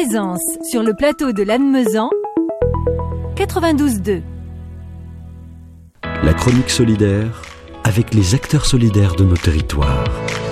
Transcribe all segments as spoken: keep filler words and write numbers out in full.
Présence sur le plateau de Lannemezan, quatre-vingt-douze deux. La chronique solidaire avec les acteurs solidaires de nos territoires.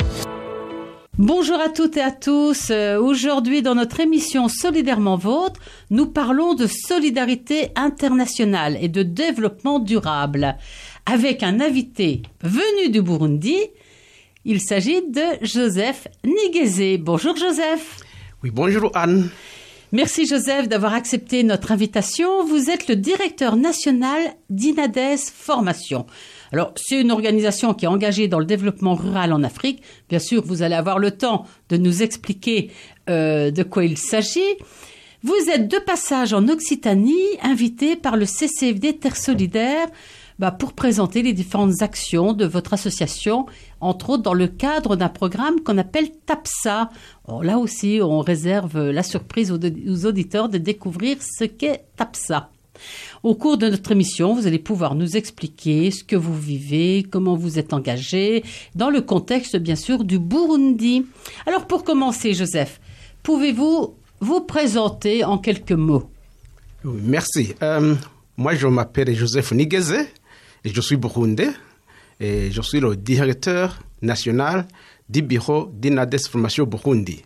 Bonjour à toutes et à tous. Aujourd'hui, dans notre émission Solidairement Vôtre, nous parlons de solidarité internationale et de développement durable avec un invité venu du Burundi. Il s'agit de Joseph Nigeze. Bonjour Joseph. Oui, bonjour Anne. Merci Joseph d'avoir accepté notre invitation. Vous êtes le directeur national d'Inades Formation. Alors, c'est une organisation qui est engagée dans le développement rural en Afrique. Bien sûr, vous allez avoir le temps de nous expliquer euh, de quoi il s'agit. Vous êtes de passage en Occitanie, invité par le C C F D Terre Solidaire bah, pour présenter les différentes actions de votre association, entre autres dans le cadre d'un programme qu'on appelle TAPSA. Alors là aussi, on réserve la surprise aux, aux auditeurs de découvrir ce qu'est TAPSA. Au cours de notre émission, vous allez pouvoir nous expliquer ce que vous vivez, comment vous êtes engagé, dans le contexte, bien sûr, du Burundi. Alors, pour commencer, Joseph, pouvez-vous vous présenter en quelques mots? Oui, merci. Euh, moi, je m'appelle Joseph Nigeze et je suis burundais et je suis le directeur national du bureau d'Inades Formation Burundi.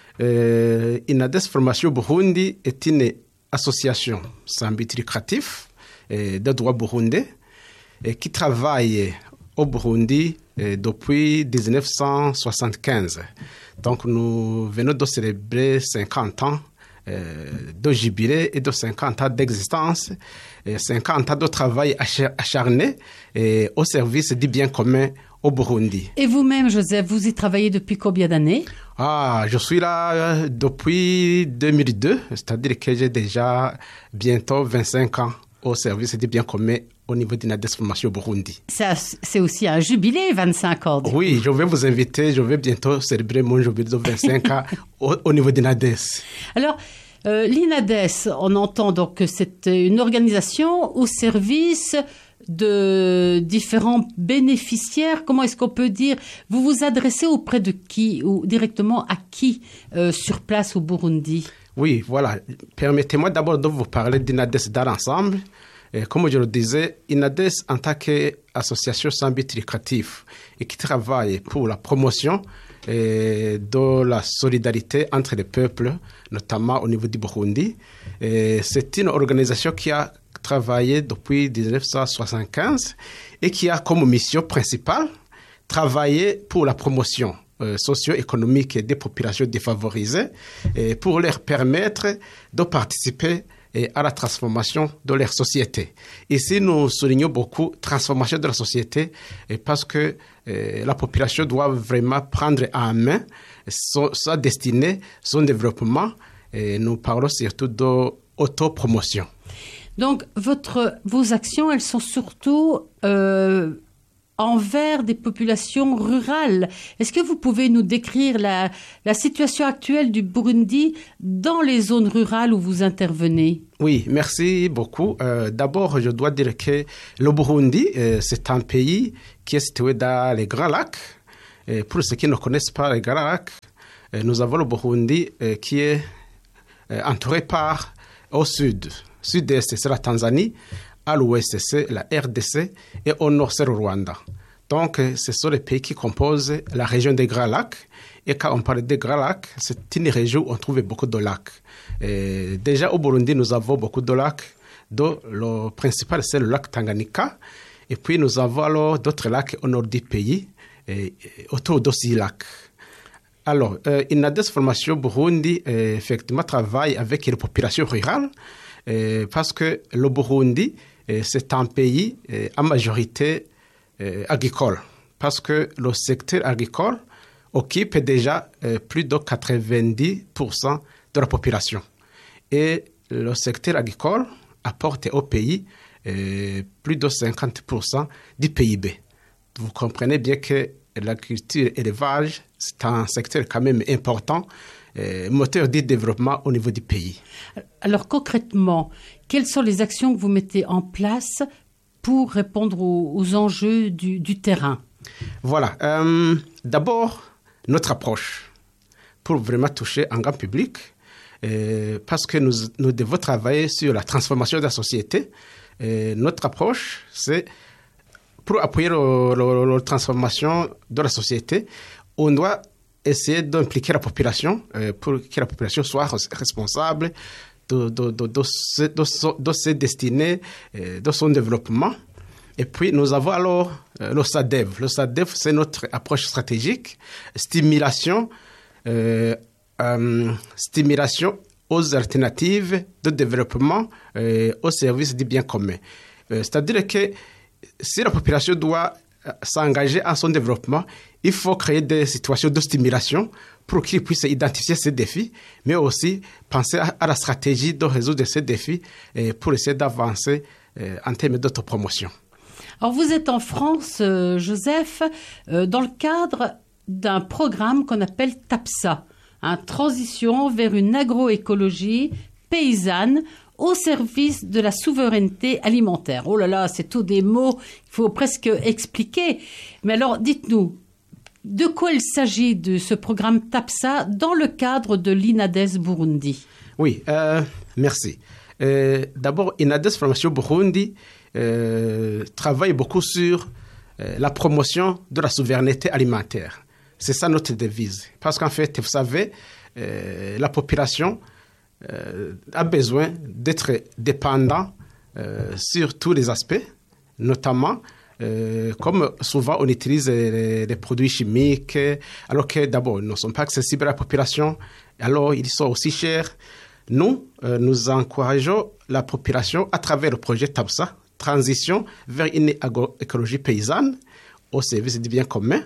Euh, Inades Formation Burundi est une association sans but lucratif de droit burundais et qui travaille au Burundi depuis dix-neuf cent soixante-quinze. Donc nous venons de célébrer cinquante ans de jubilé et de cinquante ans d'existence, et cinquante ans de travail acharné et au service du bien commun au Burundi. Et vous-même, Joseph, vous y travaillez depuis combien d'années? Ah, je suis là depuis deux mille deux, c'est-à-dire que j'ai déjà bientôt vingt-cinq ans au service du bien commun au niveau d'Inades Formation Burundi. Ça, c'est aussi un jubilé, vingt-cinq ans. Oui, je vais vous inviter, je vais bientôt célébrer mon jubilé de vingt-cinq ans au, au niveau d'Inades. Alors, euh, l'Inades, on entend donc que c'est une organisation au service de différents bénéficiaires. Comment est-ce qu'on peut dire? Vous vous adressez auprès de qui ou directement à qui euh, sur place au Burundi? Oui, voilà. Permettez-moi d'abord de vous parler d'Inades dans l'ensemble. Et comme je le disais, Inades en tant qu'association sans but lucratif et qui travaille pour la promotion et de la solidarité entre les peuples, notamment au niveau du Burundi. Et c'est une organisation qui a travaillé depuis dix-neuf cent soixante-quinze et qui a comme mission principale travailler pour la promotion euh, socio-économique des populations défavorisées et pour leur permettre de participer et à la transformation de leur société. Ici, nous soulignons beaucoup la transformation de la société et parce que euh, la population doit vraiment prendre en main son, sa destinée, son développement. Et nous parlons surtout d'autopromotion. Donc, votre, vos actions, elles sont surtout euh, envers des populations rurales. Est-ce que vous pouvez nous décrire la, la situation actuelle du Burundi dans les zones rurales où vous intervenez? Oui, merci beaucoup. Euh, d'abord, je dois dire que le Burundi, euh, c'est un pays qui est situé dans les Grands Lacs. Et pour ceux qui ne connaissent pas les Grands Lacs, euh, nous avons le Burundi euh, qui est euh, entouré par, au sud, sud-est, c'est la Tanzanie, à l'ouest, c'est la R D C, et au nord, c'est le Rwanda. Donc, ce sont les pays qui composent la région des Grands Lacs. Et quand on parle des Grands Lacs, c'est une région où on trouve beaucoup de lacs. Et déjà, au Burundi, nous avons beaucoup de lacs. dont le principal, c'est le lac Tanganyika. Et puis, nous avons alors d'autres lacs au nord du pays, et, et autour de ces lacs. Alors, euh, Inades Formation Burundi, euh, effectivement, travaille avec les populations rurales. Euh, parce que le Burundi, euh, c'est un pays euh, à majorité euh, agricole, parce que le secteur agricole occupe déjà euh, plus de quatre-vingt-dix pour cent de la population. Et le secteur agricole apporte au pays euh, plus de cinquante pour cent du P I B. Vous comprenez bien que l'agriculture et l'élevage, c'est un secteur quand même important, Euh, moteur du développement au niveau du pays. Alors concrètement, quelles sont les actions que vous mettez en place pour répondre aux, aux enjeux du, du terrain? Voilà. Euh, d'abord, notre approche pour vraiment toucher un grand public. euh, parce que nous, nous devons travailler sur la transformation de la société. Et notre approche, c'est pour appuyer la transformation de la société, on doit essayer d'impliquer la population euh, pour que la population soit responsable de, de, de, de, de, de, de ses destinées, euh, de son développement. Et puis, nous avons alors euh, le SADEV. Le SADEV, c'est notre approche stratégique, stimulation, euh, euh, stimulation aux alternatives de développement euh, au service du bien commun. Euh, c'est-à-dire que si la population doit s'engager en son développement, il faut créer des situations de stimulation pour qu'ils puissent identifier ces défis, mais aussi penser à, à la stratégie de résoudre ces défis et pour essayer d'avancer euh, en termes d'autopromotion. Alors vous êtes en France, euh, Joseph, euh, dans le cadre d'un programme qu'on appelle TAPSA, hein, Transition vers une agroécologie paysanne au service de la souveraineté alimentaire. Oh là là, c'est tous des mots, il faut presque expliquer. Mais alors, dites-nous, de quoi il s'agit de ce programme TAPSA dans le cadre de l'INADES Burundi? Oui, euh, merci. Euh, d'abord, INADES Formation Burundi euh, travaille beaucoup sur euh, la promotion de la souveraineté alimentaire. C'est ça notre devise. Parce qu'en fait, vous savez, euh, la population Euh, a besoin d'être dépendant euh, sur tous les aspects, notamment euh, comme souvent on utilise les, les produits chimiques, alors que d'abord ils ne sont pas accessibles à la population, alors ils sont aussi chers. Nous, euh, nous encourageons la population à travers le projet TAPSA, Transition vers une agroécologie paysanne au service du bien commun.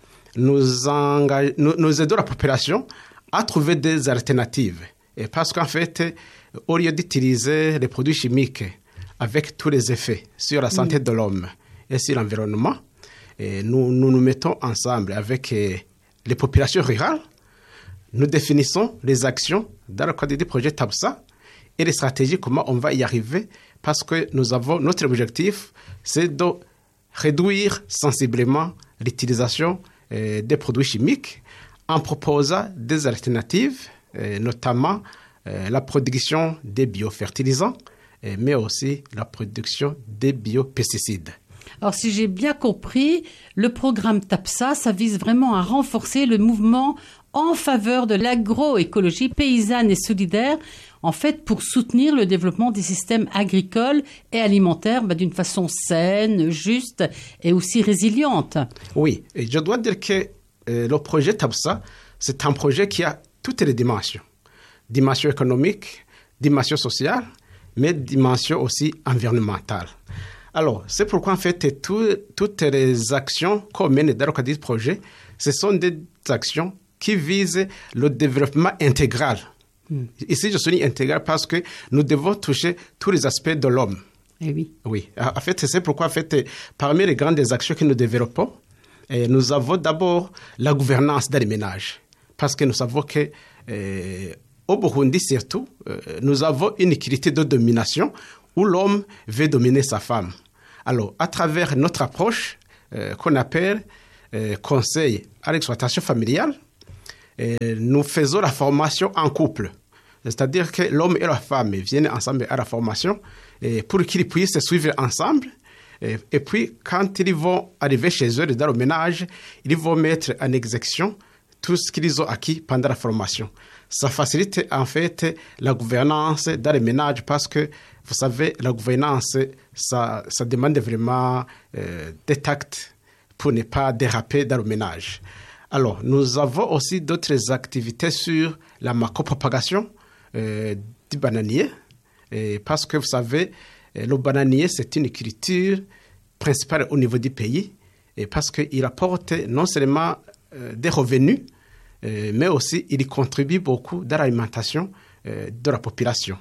Nous, engage, nous, nous aidons la population à trouver des alternatives. Et parce qu'en fait, au lieu d'utiliser les produits chimiques avec tous les effets sur la santé mmh. de l'homme et sur l'environnement, et nous, nous nous mettons ensemble avec les populations rurales, nous définissons les actions dans le cadre du projet TAPSA et les stratégies, comment on va y arriver, parce que nous avons, notre objectif, c'est de réduire sensiblement l'utilisation euh, des produits chimiques en proposant des alternatives, Euh, notamment euh, la production des biofertilisants, euh, mais aussi la production des biopesticides. Alors, si j'ai bien compris, le programme TAPSA, ça vise vraiment à renforcer le mouvement en faveur de l'agroécologie paysanne et solidaire, en fait, pour soutenir le développement des systèmes agricoles et alimentaires bah, d'une façon saine, juste et aussi résiliente. Oui, et je dois dire que euh, le projet TAPSA, c'est un projet qui a toutes les dimensions. Dimension économique, dimension sociale, mais dimension aussi environnementale. Alors, c'est pourquoi en fait, tout, toutes les actions qu'on mène dans le cadre du projet, ce sont des actions qui visent le développement intégral. Mm. Ici, je suis intégral parce que nous devons toucher tous les aspects de l'homme. Eh oui. Oui. En fait, c'est pourquoi en fait, parmi les grandes actions que nous développons, eh, nous avons d'abord la gouvernance dans les ménages. Parce que nous savons que euh, au Burundi surtout, euh, nous avons une équité de domination où l'homme veut dominer sa femme. Alors, à travers notre approche euh, qu'on appelle euh, conseil à l'exploitation familiale, euh, nous faisons la formation en couple. C'est-à-dire que l'homme et la femme viennent ensemble à la formation et pour qu'ils puissent se suivre ensemble. Et, et puis, quand ils vont arriver chez eux dans le ménage, ils vont mettre en exécution tout ce qu'ils ont acquis pendant la formation. Ça facilite en fait la gouvernance dans les ménages parce que, vous savez, la gouvernance, ça, ça demande vraiment euh, des tacts pour ne pas déraper dans le ménage. Alors, nous avons aussi d'autres activités sur la macropropagation euh, du bananier et parce que, vous savez, le bananier, c'est une culture principale au niveau du pays et parce qu'il apporte non seulement euh, des revenus, euh, mais aussi il contribue beaucoup dans l'alimentation euh, de la population.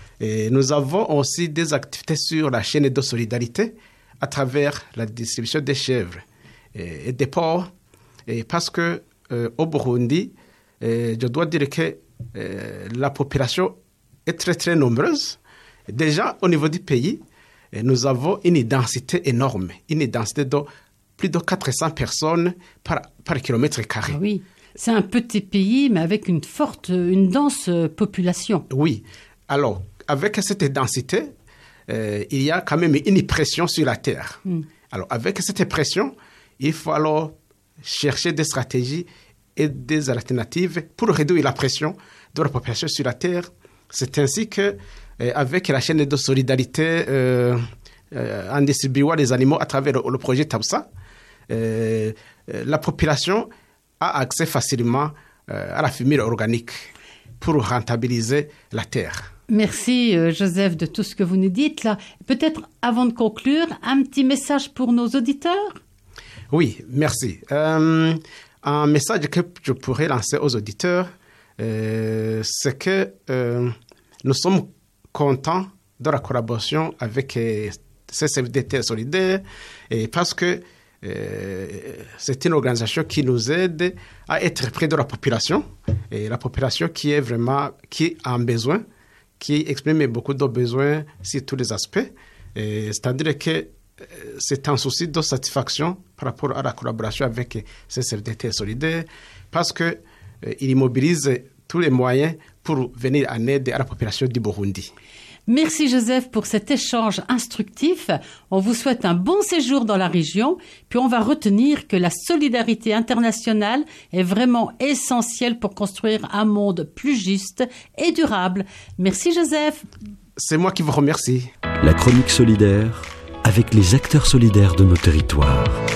Et nous avons aussi des activités sur la chaîne de solidarité à travers la distribution des chèvres et, et des porcs. Et parce que euh, au Burundi, euh, je dois dire que euh, la population est très très nombreuse. Déjà au niveau du pays, euh, nous avons une densité énorme, une densité de plus de quatre cents personnes par, par kilomètre carré. Ah oui. C'est un petit pays, mais avec une forte, une dense population. Oui. Alors, avec cette densité, euh, il y a quand même une pression sur la terre. Mm. Alors, avec cette pression, il faut alors chercher des stratégies et des alternatives pour réduire la pression de la population sur la terre. C'est ainsi que, euh, avec la chaîne de solidarité euh, euh, en distribuant les animaux à travers le, le projet Tabsa, euh, euh, la population a accès facilement euh, à la fumure organique pour rentabiliser la terre. Merci euh, Joseph de tout ce que vous nous dites là. Peut-être avant de conclure, un petit message pour nos auditeurs? Oui, merci. Euh, un message que je pourrais lancer aux auditeurs, euh, c'est que euh, nous sommes contents de la collaboration avec euh, C C F D T Solidaire et parce que Euh, c'est une organisation qui nous aide à être près de la population et la population qui est vraiment qui a un besoin, qui exprime beaucoup de besoins sur tous les aspects. Et c'est-à-dire que euh, c'est un souci de satisfaction par rapport à la collaboration avec C C F D T Solidaire parce que euh, il mobilise tous les moyens pour venir en aide à la population du Burundi. Merci Joseph pour cet échange instructif. On vous souhaite un bon séjour dans la région, puis on va retenir que la solidarité internationale est vraiment essentielle pour construire un monde plus juste et durable. Merci Joseph. C'est moi qui vous remercie. La chronique solidaire avec les acteurs solidaires de nos territoires.